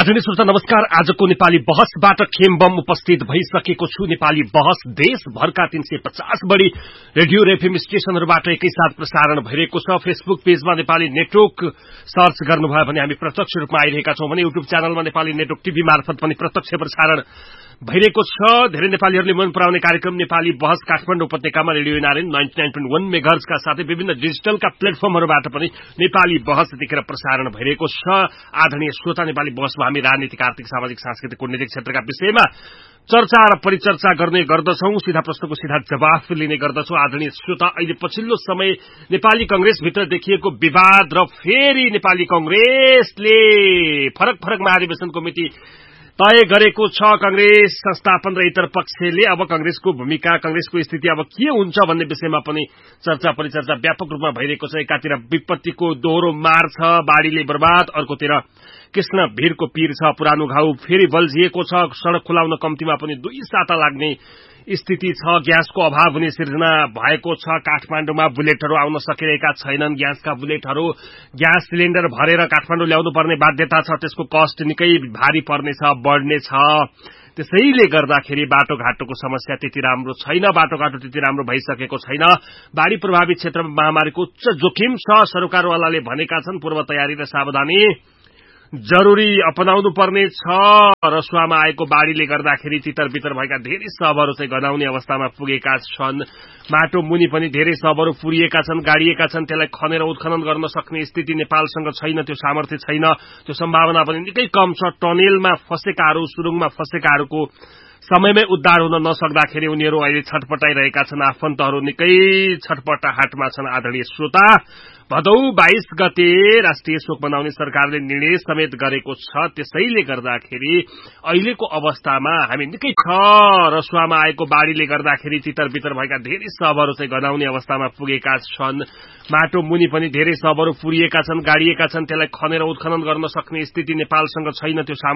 आदरणीय श्रोता नमस्कार। आजको नेपाली बहसबाट खेमबम उपस्थित भइसकेको छु। नेपाली बहस देशभरका 350 बढी रेडियो र एफएम स्टेशनहरूबाट एकैसाथ प्रसारण भइरहेको छ। फेसबुक पेजमा नेपाली नेटवर्क सर्च गर्नुभयो भने हामी प्रत्यक्ष रूपमा आइरहेका छौं भने युट्युब च्यानलमा नेपाली नेटवर्क टिभी मार्फत पनि प्रत्यक्ष प्रसारण भइरहेको छ। धेरै नेपालीहरूले मन पराउने कार्यक्रम नेपाली बहस काठमाडौँ उपत्यकामा रेडियो नारायण 99.1 मेगाहर्जका साथै विभिन्न डिजिटलका प्लेटफर्महरूबाट पनि नेपाली बहस यतिखेर प्रसारण भइरहेको छ। आदरणीय श्रोता, नेपाली बहसमा हामी राजनीतिक, आर्थिक, सामाजिक, सांस्कृतिक, कूटनीतिक क्षेत्रका विषयमा चर्चा र परिचर्चा गर्ने गर्दछौं। सीधा प्रश्नको सीधा जवाफ लिने गर्दछौं। आदरणीय श्रोता, अहिले पछिल्लो समय नेपाली कंग्रेसभित्र देखिएको विवाद र फेरि नेपाली कंग्रेसले फरक महाधिवेशनको मिति तय गरेको छ। कंग्रेस संस्थापन र इतर पक्षले अब कंग्रेसको भूमिका, कंग्रेसको स्थिति अब के हुन्छ भन्ने विषयमा पनि चर्चा परिचर्चा व्यापक रूपमा भइरहेको छ। एकातिर विपत्तिको दोहोरो मार छ, बाढीले बर्बाद, अर्कोतिर कृष्ण भीरको पीर छ, पुरानो घाउ फेरि बल्झिएको छ। सड़क खुलाउन कम्तीमा पनि 2 साता लाग्ने स्थिति छ। ग्यासको अभाव हुने सिर्जना भएको छ। काठमाडौँमा बुलेटहरू आउन सकिरहेका छैनन्। ग्यासका बुलेटहरू, ग्यास सिलिन्डर भरेर काठमाडौँ ल्याउनु पर्ने बाध्यता छ। त्यसको कस्ट निकै भारी पर्नेछ, बढ्नेछ। त्यसैले गर्दाखेरि बाटोघाटोको समस्या त्यति राम्रो छैन। बाटोघाटो त्यति राम्रो भइसकेको छैन। बाढी प्रभावित क्षेत्रमा महामारीको उच्च जोखिम छ। सरकारवालाले भनेका छन् पूर्व तयारी र सावधानी जरूरी अपनाउनु पर्ने छ। रसुवामा आएको बाढीले गर्दाखेरि तितर बितर भएका धेरै शवहरू चाहिँ गनाउने अवस्थामा पुगेका छन्। माटो मुनि पनि धेरै शवहरू पुरिएका छन्, गाडिएका छन्। त्यसलाई खनेर उत्खनन गर्न सक्ने स्थिति नेपालसँग छैन, त्यो सामर्थ्य छैन, त्यो सम्भावना पनि निकै कम छ। टनेलमा फसेकाहरू, सुरुङमा फसेकाहरूको समयमै उद्धार हुन नसक्दाखेरि उनीहरू अहिले छटपटाइरहेका छन्। आफन्तहरू निकै छटपटाहटमा छन्। आदरणीय श्रोता, भदौ 22 गते राष्ट्रिय शोक मनाउने सरकारले निर्णय समेत गरेको छ। त्यसैले गर्दाखेरि अहिलेको अवस्थामा हामी निकै रसुवामा आएको बाढीले गर्दाखेरि तितर बितर भएका धेरै शवहरू चाहिँ गनाउने अवस्थामा पुगेका छन्। माटो मुनि पनि धेरै शवहरू पुरिएका छन्, गाडिएका छन्। त्यसलाई खनेर उत्खनन गर्न सक्ने स्थिति नेपालसँग छैन, त्यो